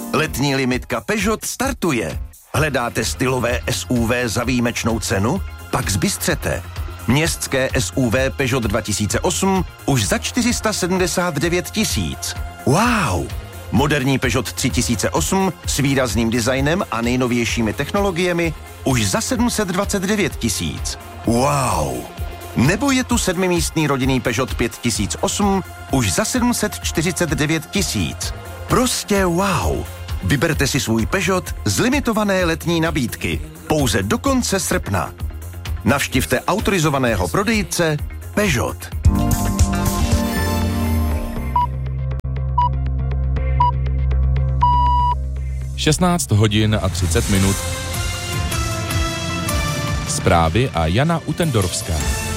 Letní limitka Peugeot startuje. Hledáte stylové SUV za výjimečnou cenu? Pak zbystřete. Městské SUV Peugeot 2008 už za 479 000. Wow! Moderní Peugeot 3008 s výrazným designem a nejnovějšími technologiemi už za 729 000. Wow! Nebo je tu 7místný rodinný Peugeot 5008 už za 749 000. Prostě wow! Vyberte si svůj Peugeot z limitované letní nabídky pouze do konce srpna. Navštivte autorizovaného prodejce Peugeot. Šestnáct hodin a 30 minut. Zprávy a Jana Utendorfská.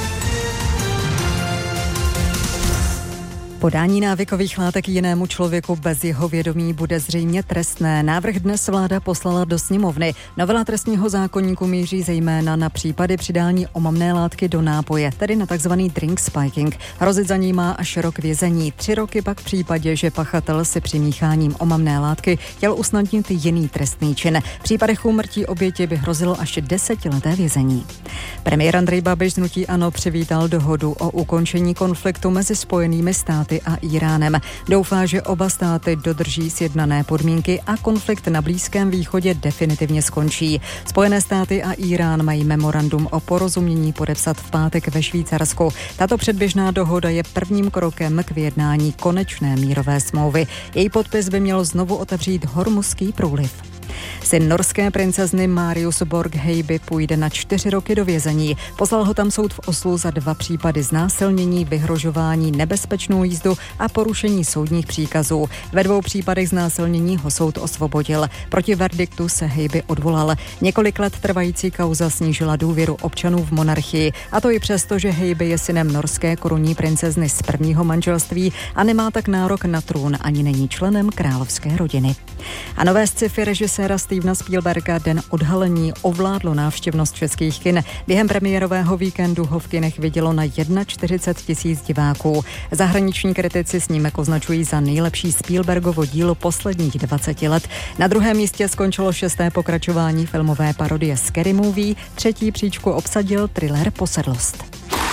Podání návykových látek jinému člověku bez jeho vědomí bude zřejmě trestné. Návrh dnes vláda poslala do sněmovny. Novela trestního zákoníku míří zejména na případy přidání omamné látky do nápoje, tedy na takzvaný drink spiking. Hrozit za ní má až rok vězení. 3 roky pak v případě, že pachatel si přimícháním omamné látky chtěl usnadnit jiný trestný čin. V případech úmrtí oběti by hrozilo až 10leté vězení. Premiér Andrej Babiš z hnutí ANO přivítal dohodu o ukončení konfliktu mezi Spojenými státy a Íránem. Doufá, že oba státy dodrží sjednané podmínky a konflikt na Blízkém východě definitivně skončí. Spojené státy a Írán mají memorandum o porozumění podepsat v pátek ve Švýcarsku. Tato předběžná dohoda je prvním krokem k vyjednání konečné mírové smlouvy. Její podpis by měl znovu otevřít Hormuzský průliv. Syn norské princezny Marius Borg-Heiby půjde na 4 roky do vězení. Poslal ho tam soud v Oslu za 2 případy znásilnění, vyhrožování, nebezpečnou jízdu a porušení soudních příkazů. Ve 2 případech znásilnění ho soud osvobodil. Proti verdiktu se Heiby odvolal. Několik let trvající kauza snížila důvěru občanů v monarchii. A to i přesto, že Heiby je synem norské korunní princezny z prvního manželství a nemá tak nárok na trůn, ani není členem královské rodiny. A nové sci-fi režiséra Stevena Spielberga Den odhalení ovládlo návštěvnost českých kin. Během premiérového víkendu ho v kinech vidělo na 41 000 diváků. Zahraniční kritici snímek označují za nejlepší Spielbergovo dílo posledních 20 let. Na 2. místě skončilo 6. pokračování filmové parodie Scary Movie, 3. příčku obsadil thriller Posedlost.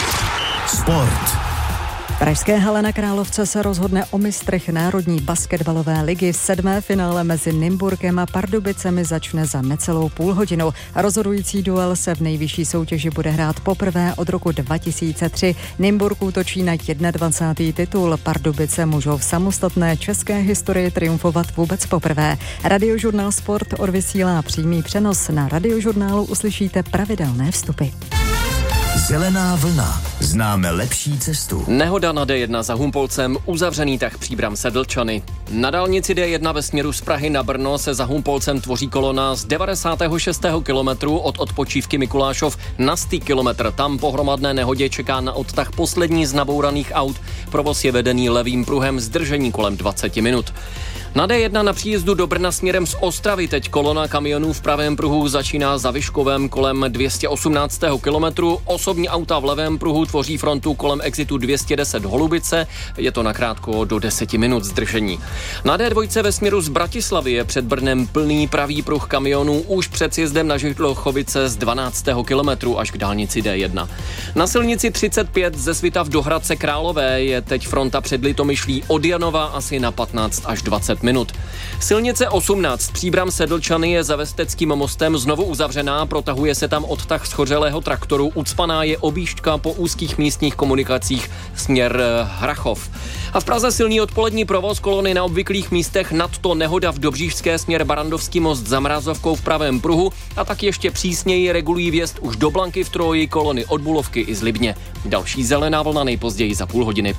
Sport. Pražské hale na Královce se rozhodne o mistrech Národní basketbalové ligy. 7. finále mezi Nymburkem a Pardubicemi začne za necelou půlhodinu. Rozhodující duel se v nejvyšší soutěži bude hrát poprvé od roku 2003. Nymburk útočí na 21. titul. Pardubice můžou v samostatné české historii triumfovat vůbec poprvé. Radiožurnál Sport odvysílá přímý přenos. Na Radiožurnálu uslyšíte pravidelné vstupy. Zelená vlna. Známe lepší cestu. Nehoda na D1 za Humpolcem, uzavřený tah Příbram Sedlčany. Na dálnici D1 ve směru z Prahy na Brno se za Humpolcem tvoří kolona z 96. kilometru od odpočívky Mikulášov na 100. kilometr. Tam po hromadné nehodě čeká na odtah poslední z nabouraných aut. Provoz je vedený levým pruhem, zdržení kolem 20 minut. Na D1 na příjezdu do Brna směrem z Ostravy teď kolona kamionů v pravém pruhu začíná za Vyškovem kolem 218. kilometru. Osobní auta v levém pruhu tvoří frontu kolem exitu 210 Holubice. Je to nakrátko do 10 minut zdržení. Na D2 ve směru z Bratislavy je před Brnem plný pravý pruh kamionů už před sjezdem na Žitlochovice z 12. kilometru až k dálnici D1. Na silnici 35 ze Svitav do Hradce Králové je teď fronta před Litomyšlí od Janova asi na 15 až 20 minut. Silnice 18 Příbram Sedlčany je za Vesteckým mostem znovu uzavřená, protahuje se tam odtah schořelého traktoru, ucpaná je objížďka po úzkých místních komunikacích směr Hrachov. A v Praze silný odpolední provoz, kolony na obvyklých místech, nadto nehoda v Dobříšské směr Barandovský most za Mrazovkou v pravém pruhu a tak ještě přísněji regulují vjezd už do Blanky v Troji, kolony od Bulovky i z Libně. Další zelená vlna nejpozději za půl hodiny.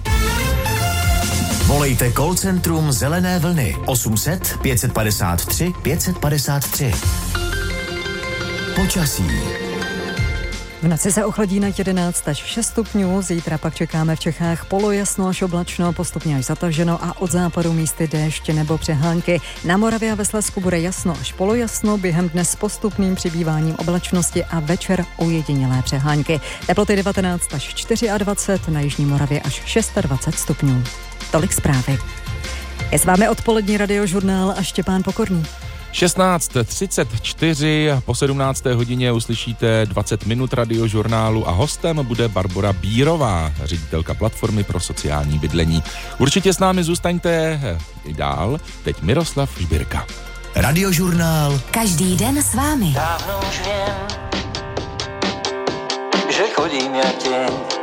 Volejte call centrum Zelené vlny 800 553 553. Počasí. V noci se ochladí na 11 až 6 stupňů, zítra pak čekáme v Čechách polojasno až oblačno, postupně až zataženo a od západu místy déšť nebo přehánky. Na Moravě a ve Slezsku bude jasno až polojasno, během dne s postupným přibýváním oblačnosti a večer ojedinělé přehánky. Teploty 19 až 24, na jižní Moravě až 26 stupňů. Tolik zprávy. Je s vámi odpolední radiožurnál a Štěpán Pokorný. 16:34, po 17. hodině uslyšíte 20 minut radiožurnálu a hostem bude Barbora Bírová, ředitelka platformy pro sociální bydlení. Určitě s námi zůstaňte i dál, teď Miroslav Žbírka. Radiožurnál. Každý den s vámi. Dávno už vím, že chodím jak těň.